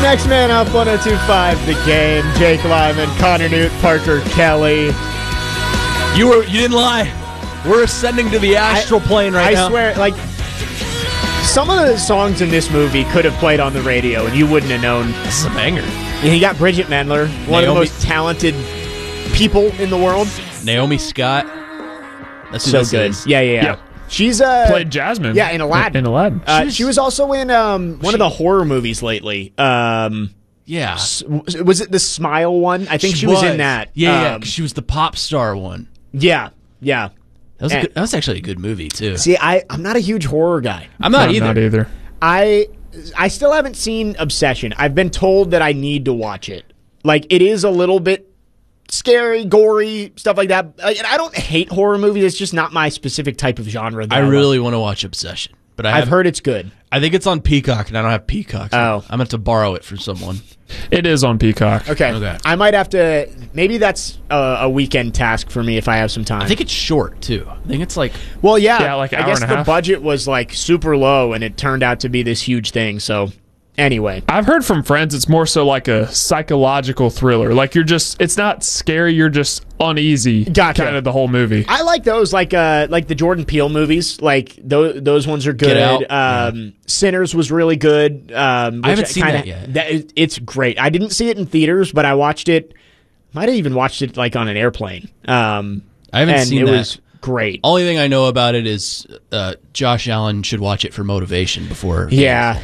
Next man up, 102.5 The Game. Jake Lyman, Connor Newt, Parker Kelly. You didn't lie. We're ascending to the astral plane right now. I swear, like, some of the songs in this movie could have played on the radio and you wouldn't have known. This is a banger. And you got Bridget Mendler, one of the most talented people in the world. Naomi Scott. That's who so this good. is. Yeah. She's played Jasmine. Yeah, in Aladdin. She was also in one of the horror movies lately. Yeah. Was it the Smile one? I think she was in that. Yeah, she was the pop star one. Yeah. That was actually a good movie too. See, I'm not a huge horror guy. I'm not either. I still haven't seen Obsession. I've been told that I need to watch it. Like, it is a little bit scary, gory, stuff like that. And I don't hate horror movies. It's just not my specific type of genre. I really want to watch Obsession, but I've heard it's good. I think it's on Peacock, and I don't have Peacock. So I'm going to have to borrow it from someone. It is on Peacock. Okay. I might have to. Maybe that's a weekend task for me if I have some time. I think it's short too. I think it's like. Well, yeah. Like an I hour guess and a the half. budget was like super low, and it turned out to be this huge thing. So. Anyway, I've heard from friends it's more so like a psychological thriller. Like it's not scary, you're just uneasy. Gotcha. Kind of the whole movie. I like those, like the Jordan Peele movies. Like those ones are good. Get Out. Sinners was really good. I haven't seen that yet. It's great. I didn't see it in theaters, but I watched it. Might have even watched it like on an airplane. I haven't seen it. That. It was great. Only thing I know about it is Josh Allen should watch it for motivation before. Yeah.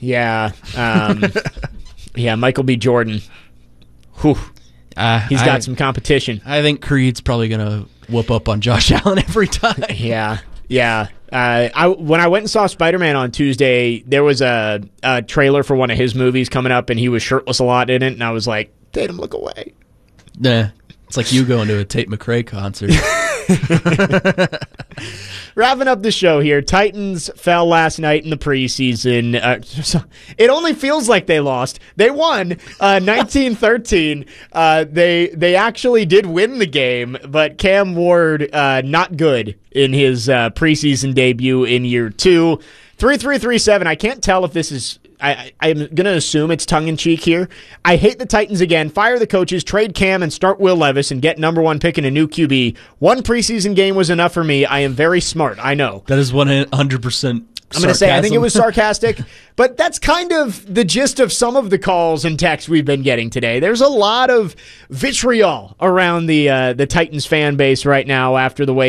Michael B. Jordan. Whew. He's got some competition. I think Creed's probably going to whoop up on Josh Allen every time. Yeah. When I went and saw Spider-Man on Tuesday, there was a trailer for one of his movies coming up, and he was shirtless a lot in it, and I was like, Tatum, look away. Nah. It's like you going to a Tate McRae concert. Wrapping up the show here, Titans fell last night in the preseason. It only feels like they lost. They won 19-13. They actually did win the game, but Cam Ward not good in his preseason debut in year 2. 3-3-3-7. I can't tell if this is... I'm going to assume it's tongue-in-cheek here. I hate the Titans again. Fire the coaches, trade Cam, and start Will Levis and get number 1 pick in a new QB. One preseason game was enough for me. I am very smart. I know. That is 100% I'm going to say I think it was sarcastic, but that's kind of the gist of some of the calls and texts we've been getting today. There's a lot of vitriol around the Titans fan base right now after the way